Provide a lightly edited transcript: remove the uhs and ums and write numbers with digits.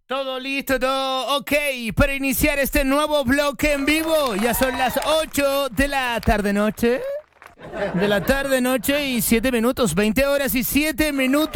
Todo listo, todo ok para iniciar este nuevo bloque en vivo. Ya son las 8 de la tarde-noche. De la tarde-noche y 7 minutos, 20 horas y 7 minutos.